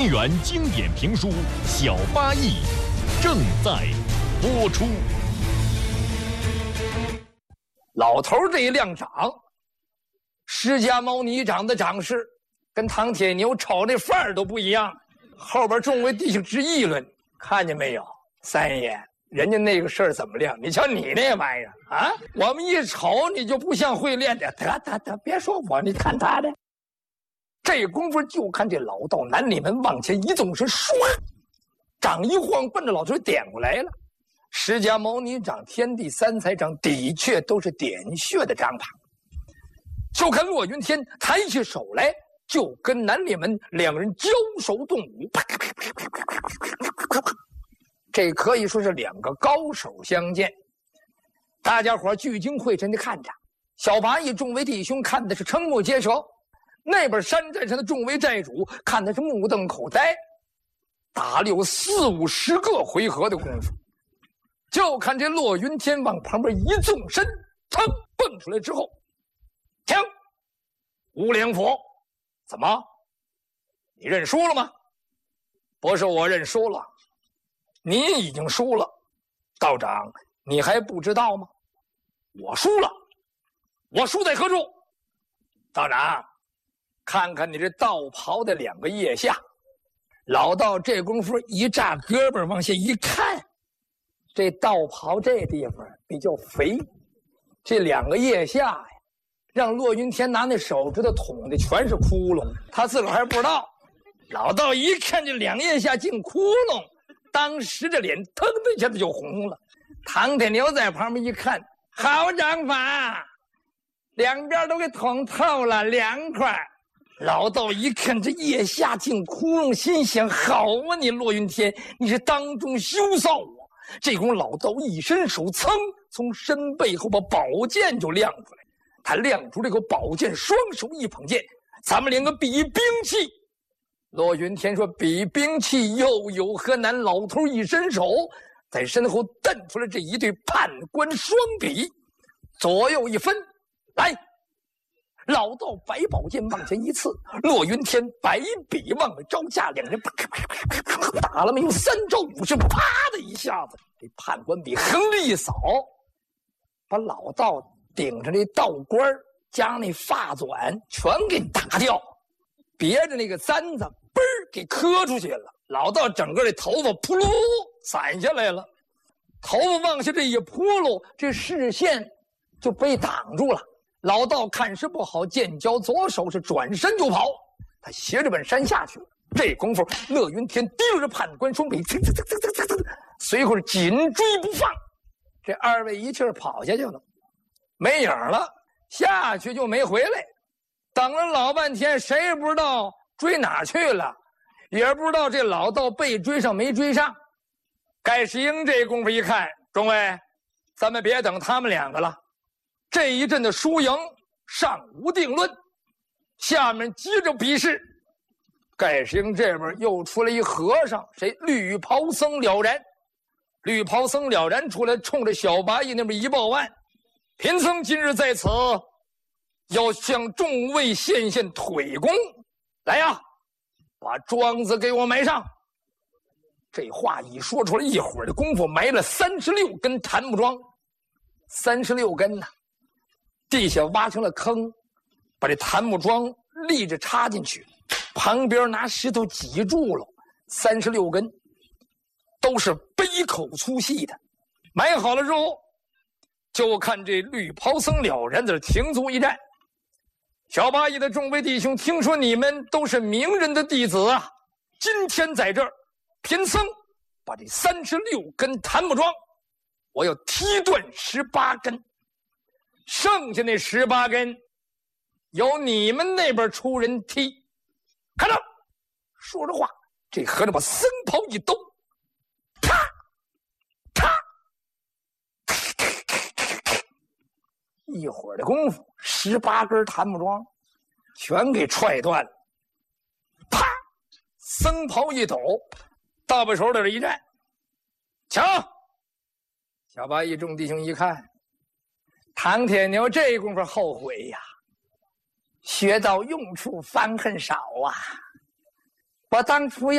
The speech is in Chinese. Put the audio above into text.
元经典评书《小八义》正在播出。 老头这一亮掌，释迦牟尼掌的掌势跟唐铁牛瞅那范儿都不一样。后边众位弟兄直议论，看见没有，三爷，人家那个事儿怎么亮？你瞧你那玩意儿啊，我们一瞅你就不像会练的。得，别说我，你看他的。这功夫就看这老道南里门往前一纵身，唰，掌一晃，奔着老头点过来了。释迦牟尼掌、天地三才掌的确都是点穴的掌法，就看骆云天抬起手来，就跟南烈门两人交手动武，这可以说是两个高手相见。大家伙聚精会神地看着，小八义众位弟兄看的是瞠目结舌，那边山寨上的众位寨主看的是目瞪口呆，打了有40-50个回合的功夫。就看这骆云天往旁边一纵身，噌蹦出来之后，停！无量佛，怎么？你认输了吗？不是我认输了，您已经输了。道长，你还不知道吗？我输了，我输在何处？道长，看看你这道袍的两个腋下。老道这功夫一炸胳膊往下一看，这道袍这地方比较肥，这两个腋下呀，让骆云天拿那手指头捅的全是窟窿，他自个儿还不知道。老道一看这两腋下进窟窿，当时这脸腾的一下子就红了。唐铁牛在旁边一看，好掌法，两边都给捅透了，2块。老道一看这腋下进窟窿，心想：好啊，你骆云天，你是当众羞臊我。这功夫老道一伸手，噌，从身背后把宝剑就亮出来。他亮出这个宝剑，双手一捧剑，咱们两个比兵器。骆云天说：比兵器又有何难？老头一伸手，在身后瞪出来这一对判官双笔，左右一分，来。老道白宝剑往前一刺，骆云天白笔往外招架，两人打了没有3招5式，啪的一下子，这判官笔横着一扫，把老道顶上这道冠加那发纂全给打掉，别着那个簪子嘣儿给磕出去了。老道整个这头发扑噜散下来了，头发往下这一扑噜，这视线就被挡住了。老道看势不好，剑交左手是转身就跑，他斜着奔山下去了。这功夫，骆云天提着判官双笔，随后紧追不放。这2位一气儿跑下去了，没影了，下去就没回来。等了老半天，谁也不知道追哪去了，也不知道这老道被追上没追上。盖世英这功夫一看，众位，咱们别等他们2个了。这一阵的输赢尚无定论，下面接着比试。盖世英这边又出来一和尚，谁？绿袍僧了然。绿袍僧了然出来，冲着小八义那边一报案：贫僧今日在此，要向众位献腿功。来呀，把桩子给我埋上。这话一说出来，一会儿的功夫埋了36根檀木桩，36根呐。地下挖成了坑，把这檀木桩立着插进去，旁边拿石头挤住了，36根，都是杯口粗细的。埋好了之后，就看这绿袍僧了然在这停足一战。小八义的众位弟兄，听说你们都是名人的弟子啊，今天在这儿，贫僧把这36根檀木桩，我要踢断18根。剩下那18根，由你们那边出人踢。看着，说着话，这和尚把僧袍一兜，啪，啪，一会儿的功夫，18根檀木桩全给踹断了。啪，僧袍一抖，大把手在这一站，瞧，小八义众弟兄一看。唐铁牛这功夫后悔呀，学到用处方恨少啊！我当初要